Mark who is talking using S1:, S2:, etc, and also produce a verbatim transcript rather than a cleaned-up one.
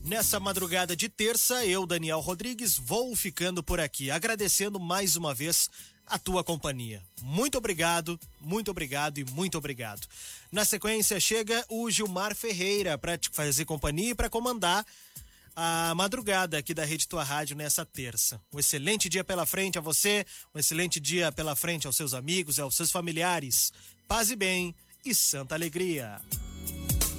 S1: Nessa madrugada de terça, eu, Daniel Rodrigues, vou ficando por aqui, agradecendo mais uma vez a tua companhia. Muito obrigado, muito obrigado e muito obrigado. Na sequência, chega o Gilmar Ferreira para te fazer companhia e para comandar a madrugada aqui da Rede Tua Rádio nessa terça. Um excelente dia pela frente a você, um excelente dia pela frente aos seus amigos e aos seus familiares. Paz e bem e santa alegria.